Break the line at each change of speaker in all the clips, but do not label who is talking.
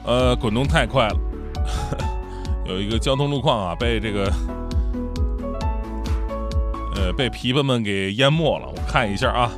滚动太快了，有一个交通路况啊，被这个被琵琶们给淹没了。我看一下啊，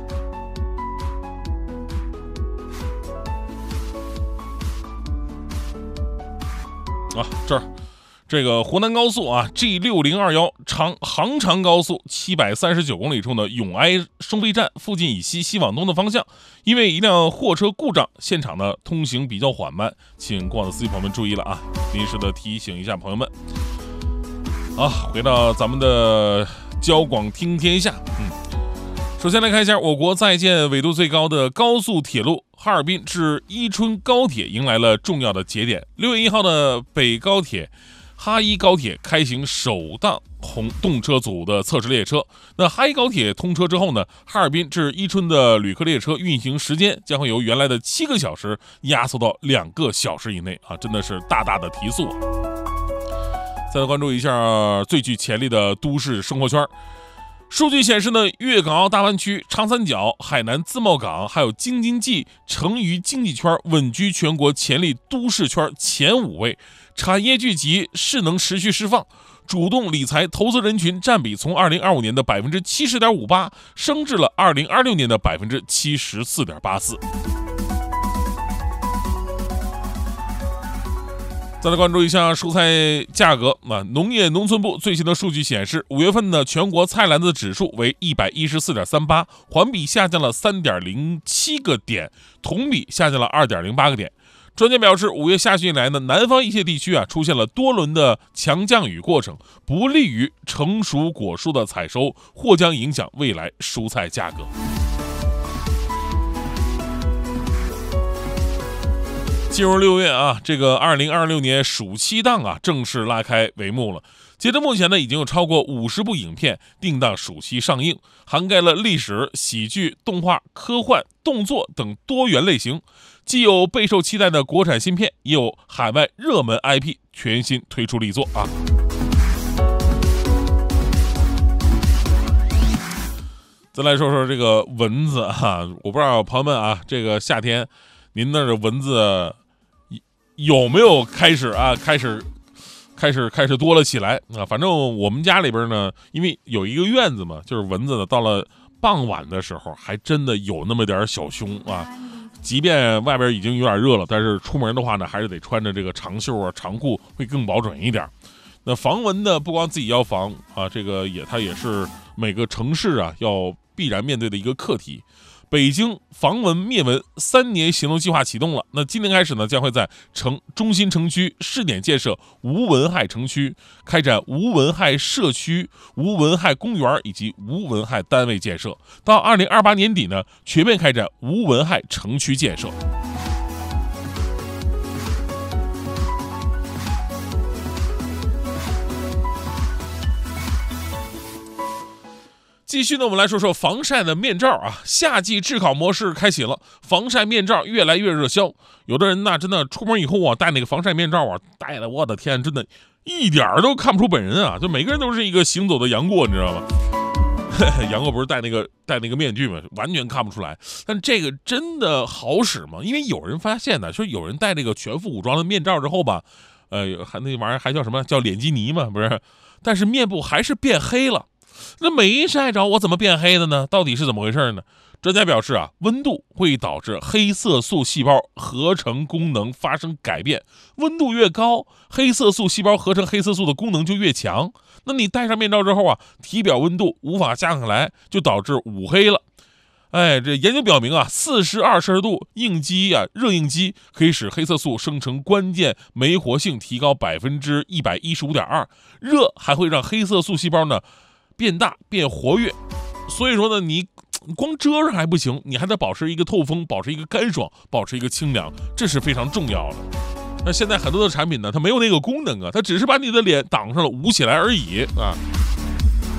这儿。这个湖南高速啊 G6021 杭长高速739公里处的永安收费站附近以西往东的方向，因为一辆货车故障，现场呢通行比较缓慢，请过往的司机朋友们注意了啊！临时的提醒一下朋友们。回到咱们的交广听天下，首先来看一下我国在建纬度最高的高速铁路哈尔滨至伊春高铁迎来了重要的节点。6月1号的北高铁哈伊高铁开行首档动车组的测试列车。那哈伊高铁通车之后呢，哈尔滨至伊春的旅客列车运行时间将会由原来的7个小时压缩到2个小时以内啊，真的是大大的提速。再来关注一下最具潜力的都市生活圈。数据显示呢，粤港澳大湾区、长三角、海南自贸港还有京津冀成渝经济圈稳居全国潜力都市圈前5位，产业聚集，势能持续释放，主动理财投资人群占比从2025年的 70.58% 升至了2026年的 74.84%。再来关注一下蔬菜价格。农业农村部最新的数据显示，5月份的全国菜篮子指数为 114.38， 环比下降了 3.07 个点，同比下降了 2.08 个点。专家表示，5月下旬以来呢，南方一些地区出现了多轮的强降雨过程，不利于成熟果树的采收，或将影响未来蔬菜价格。进入6月这个2026年暑期档正式拉开帷幕了。截至目前呢，已经有超过50部影片定档暑期上映，涵盖了历史、喜剧、动画、科幻、动作等多元类型，既有备受期待的国产新片，也有海外热门 IP 全新推出力作啊。再来说说这个蚊子我不知道朋友们这个夏天您那儿的蚊子有没有开始多了起来反正我们家里边呢，因为有一个院子嘛，就是蚊子呢到了傍晚的时候还真的有那么点小凶即便外边已经有点热了，但是出门的话呢，还是得穿着这个长袖长裤会更保准一点。那防蚊的不光自己要防这个它也是每个城市要必然面对的一个课题。北京防蚊灭蚊3年行动计划启动了。那今年开始呢，将会在中心城区试点建设无蚊害城区，开展无蚊害社区、无蚊害公园以及无蚊害单位建设。到2028年底呢，全面开展无蚊害城区建设。继续呢，我们来说说防晒的面罩夏季炙烤模式开启了，防晒面罩越来越热销。有的人呢，真的出门以后戴那个防晒面罩戴的我的天，真的一点都看不出本人就每个人都是一个行走的杨过，你知道吗？杨过不是戴那个面具吗？完全看不出来。但这个真的好使吗？因为有人发现呢，说有人戴这个全副武装的面罩之后吧，那玩意儿还叫什么？叫脸基尼嘛，不是？但是面部还是变黑了。那没晒着我怎么变黑的呢？到底是怎么回事呢？专家表示温度会导致黑色素细胞合成功能发生改变，温度越高，黑色素细胞合成黑色素的功能就越强。那你戴上面罩之后体表温度无法降下来，就导致捂黑了。这研究表明42摄氏度应激热应激可以使黑色素生成关键酶活性提高 115.2%， 热还会让黑色素细胞呢变大变活跃。所以说呢，你光遮上还不行，你还得保持一个透风，保持一个干爽，保持一个清凉，这是非常重要的。那现在很多的产品呢，它没有那个功能它只是把你的脸挡上了，捂起来而已